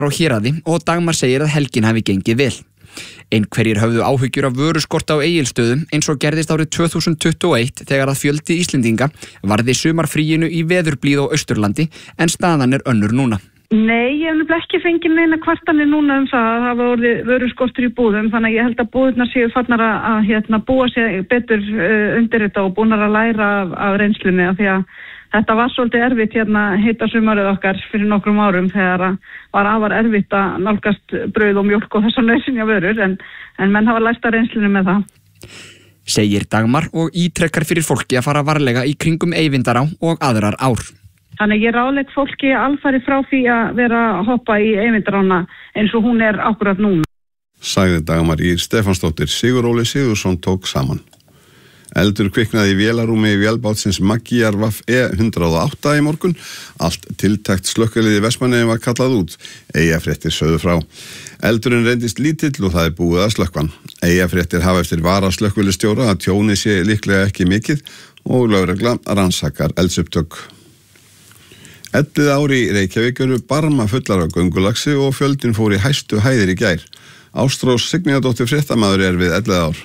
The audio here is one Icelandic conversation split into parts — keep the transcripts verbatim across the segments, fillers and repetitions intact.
á Héraði og Dagmar segir að helgin hafi gengið vel. Einhverjir höfðu áhyggjur af vöruskorti á Egilsstöðum eins og gerðist árið tvö þúsund tuttugu og eitt þegar að fjöldi Íslendinga varði sumarfríinu í veðurblíðu á Austurlandi en staðan er önnur núna. Nei, ég hef nefnilega ekki fengið neina kvartanir núna um það að það voru vöruskortur í búðum, þannig að ég held að búðurnar séu farnar að, að hérna, búa sér betur uh, undir þetta og búnar að læra af, af reynslunni af því að þetta var svolítið erfitt hérna heita sumarið okkar fyrir nokkrum árum þegar að var afar erfitt að nálgast brauð og mjólk og þessar nauðsynja vörur en, en menn hafa lært að reynslunni með það. Segir Dagmar og ítrekkar fyrir fólki að fara varlega í kringum Eyvindará og aðrar ár. Þannig ég ráðlegg fólki alfarið frá því að vera að hoppa í Eyvindarána eins og hún er akkurat núna. Sagði Dagmar Ýr Stefánsdóttir. Sigur Óli Sigurðsson tók saman. Eldur kviknaði í vélarúmi í vélbátsins Magyar V E hundrað og átta í morgun. Allt tiltækt slökkviliði Vestmannaeyjum var kallað út. Eyjafréttir sögðu frá. Eldurinn reyndist lítill og það er búið að slökkvan. Eyjafréttir hafa eftir vara slökkvilistjóra að tjóni sé líklega ekki mikið og lögregla rannsakar eldsupptök. Ellið ári í Reykjavík eru barma fullar af göngulagsi og fjöldin fór í hæstu hæðir í gær. Ástrós Signíðardóttir fréttamaður er við ellið ár.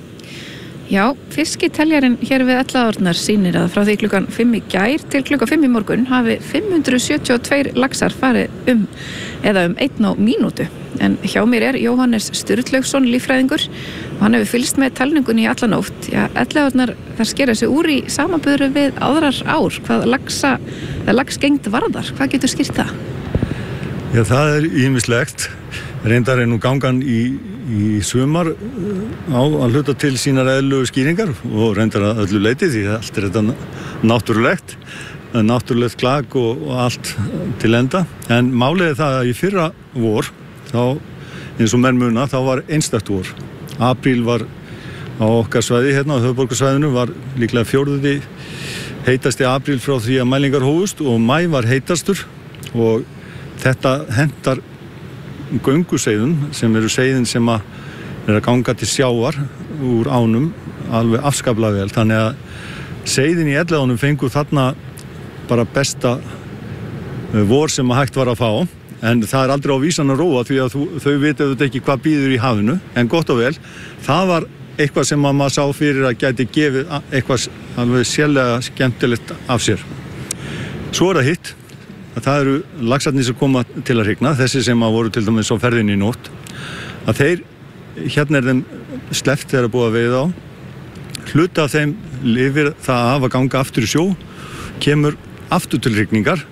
Já, fiskiteljarinn hér við Elliðaárnar sýnir að frá því klukkan fimm í gær til klukkan fimm í morgun hafi fimm hundruð sjötíu og tveir laxar farið um eða um einn á mínútu. En hjá mér er Jóhannes Sturlaugsson líffræðingur og hann hefur fylgst með talningunni í alla nótt. Já, Elliðaárnar þar skera sig úr í samanburði við aðrar ár. Hvað laxa, það laxgengd varðar? Hvað getur skýrt það? Já, það er ýmislegt. Reyndar er nú gangan í, í sumar á að hluta til sínar eðlilegu skýringar og reyndar að öllu leyti því að allt er þetta náttúrulegt, náttúrulegt klag og, og allt til enda. En málið er það að í fyrra vor, þá, eins og menn muna, þá var einstakt vor. Apríl var á okkar svæði, hérna á höfuðborgarsvæðinu, var líklega fjórði heitasti apríl frá því að mælingar hófust og maí var heitastur og þetta hentar gönguseiðun sem eru seiðin sem að er að ganga til sjávar úr ánum alveg afskaplega vel. Þannig að seiðin í Elliðaánum fengu þarna bara besta vor sem að hægt var að fá. En það er aldrei á vísan að róa því að þú, þau vita auðvitað ekki hvað býður í hafinu. En gott og vel, það var eitthvað sem að maður sá fyrir að gæti gefið eitthvað alveg sérlega skemmtilegt af sér. Svo er það hitt. Það eru laxarnir sem koma til að hrygna, þessi sem að voru til dæmis á ferðinni í nótt, að þeir, hérna er þeim sleppt þegar að búa að veiða á, hluta af þeim lifir það af að ganga aftur í sjó, kemur aftur til hrygningar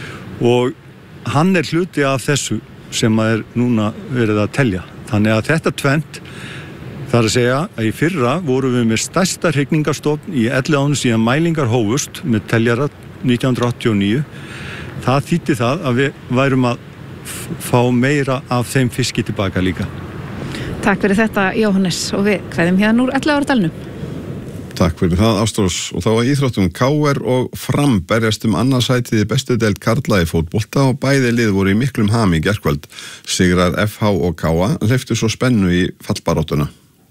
og hann er hluti af þessu sem að er núna verið að telja. Þannig að þetta tvennt, það er að segja að í fyrra vorum við með stærsta hrygningarstofn í Elliðaánum síðan mælingar hófust með teljara nítján hundruð áttatíu og níu. Það þýddi það að við værum að fá meira af þeim fiski tilbaka líka. Takk fyrir þetta, Jóhannes, og við kveðum hérna úr Elliðaárdalnum. Takk fyrir það, Ástrós. Og þá að íþróttum K R og Fram berjast um annarsætið í bestu deild karla í fótbolta og bæði lið voru í miklum ham í gærkvöld. Sigrar F H og K A hleyptu svo spennu í fallbaráttuna.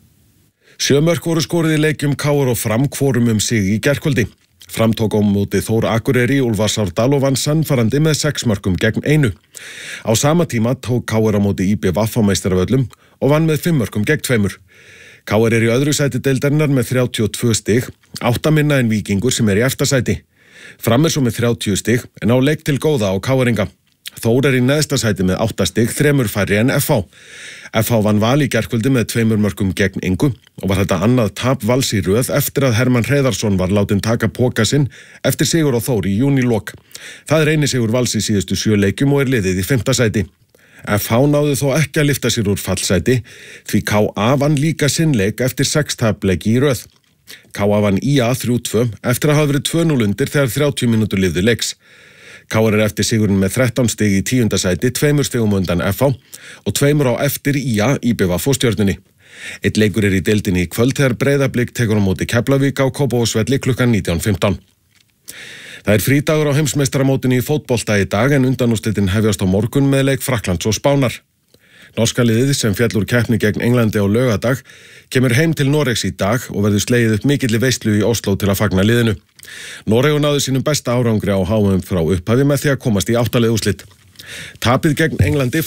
Sjö mörk voru skorið í leikjum K R og Fram hvorum um sig í gærkvöldi. Fram tók á móti Þór Akureyri í Úlfarsárdal og vann sannfærandi með sex mörkum gegn einu. Á sama tíma tók K R á móti Í B V á Meistaravöllum og vann með fimm mörkum gegn tveimur. K R er í öðru sæti deildarinnar með þrjátíu og tvö stig, átta minna en Víkingur sem er í efsta sæti. Fram er svo með þrjátíu stig en á leik til góða á K-ringa. Þór er í neðsta sæti með átta stig, þremur færri en F H. F H vann Val í gærkvöldi með tveimur mörkum gegn engu og var þetta annað tap Vals í röð eftir að Hermann Hreiðarsson var látinn taka poka sinn eftir sigur á Þór í júnílok. Það er eini sigur Vals í síðustu sjö leikjum og er liðið í fimmta sæti. F H náði þó ekki að lyfta sér úr fallsæti því K A vann líka sinn leik eftir sex tapleiki í röð. K A vann Í A þrjú tvö eftir að hafa verið tvö núll undir þegar þrjátíu mínútur lifðu leiks. K R er eftir sigurinn með þrettán stig í tíunda sæti, tveimur stigum undan F H og tveimur á eftir Í A, Í B V og Stjörnunni. Eitt leikur er í deildinni í kvöld þegar Breiðablik tekur á móti Keflavík á Kópavogsvelli klukkan nítján fimmtán. Það er frídagur á heimsmeistaramótinu í fótbolta í dag en undanúrslitin hefjast á morgun með leik Frakklands og Spánar. Norska liðið sem féll úr keppni gegn Englandi á laugardag kemur heim til Noregs í dag og verður slegið upp mikilli veislu í Oslo til að fagna liðinu. Noregur náði sínum besta árangri á H M frá upphafi með því að komast í átta liða úrslit. Tapið gegn Englandi